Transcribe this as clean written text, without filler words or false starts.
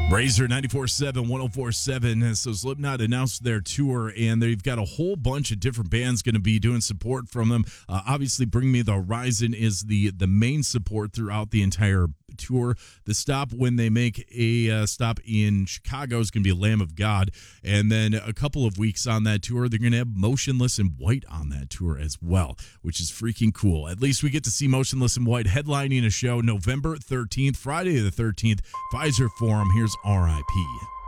Razor 94.7, 104.7. So Slipknot announced their tour, and they've got a whole bunch of different bands going to be doing support from them. Obviously, Bring Me the Horizon is the main support throughout the entire tour. The stop when they make a stop in Chicago is going to be Lamb of God. And then a couple of weeks on that tour, they're going to have Motionless in White on that tour as well, which is freaking cool. At least we get to see Motionless in White headlining a show November 13th, Friday the 13th, Pfizer Forum. Here's R.I.P.